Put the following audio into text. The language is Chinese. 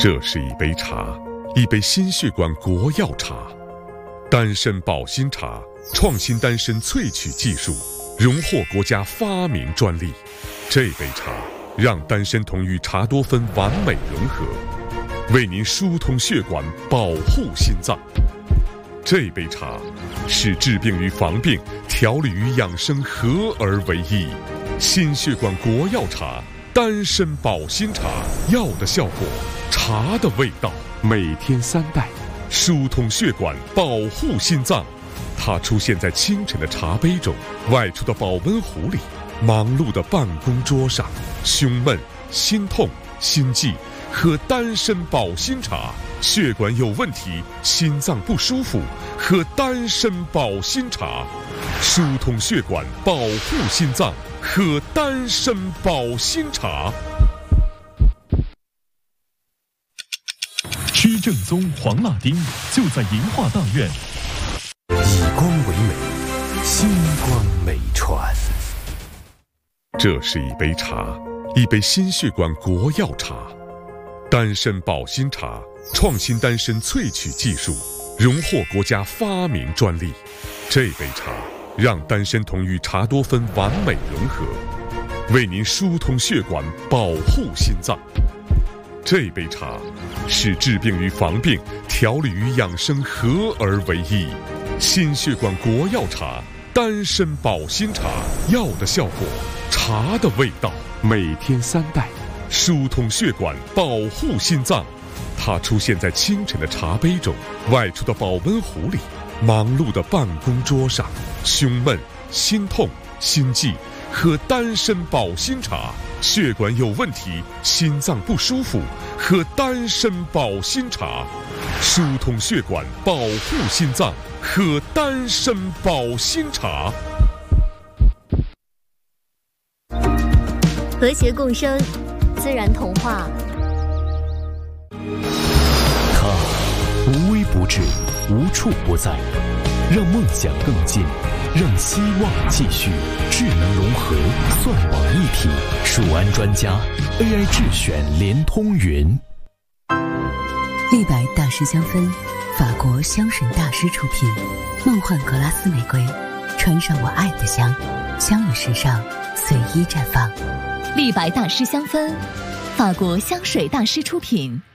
这是一杯茶，一杯心血管国药茶，丹参保心茶，创新丹参萃取技术，荣获国家发明专利。这杯茶让丹参酮与茶多酚完美融合，为您疏通血管，保护心脏。这杯茶是治病与防病、调理与养生合而为一。心血管国药茶，丹参保心茶，药的效果，茶的味道，每天3袋，疏通血管，保护心脏。它出现在清晨的茶杯中，外出的保温壶里，忙碌的办公桌上。胸闷、心痛、心悸，喝丹参保心茶；血管有问题、心脏不舒服，喝丹参保心茶。疏通血管，保护心脏，喝丹参保心茶。 吃正宗黄辣丁，就在银化大院。 以光为美，星光美传。 这是一杯茶，一杯心血管国药茶，丹参保心茶，创新丹参萃取技术，荣获国家发明专利。这杯茶让丹参酮与茶多酚完美融合，为您疏通血管，保护心脏。这杯茶是治病与防病、调理与养生合而为一。心血管国药茶，丹参保心茶，药的效果，茶的味道，每天3袋，疏通血管，保护心脏。它出现在清晨的茶杯中，外出的保温壶里，忙碌的办公桌上。胸闷、心痛、心悸，喝丹参保心茶；血管有问题、心脏不舒服，喝丹参保心茶。疏通血管，保护心脏，喝丹参保心茶。 和谐共生，自然童话。 它无微不至，无处不在，让梦想更近，让希望继续。智能融合，算网一体，数安专家 AI 智选联通云。 立白大师香氛，法国香水大师出品，梦幻格拉斯玫瑰，穿上我爱的香，香与时尚随意绽放。 立白大师香氛，法国香水大师出品。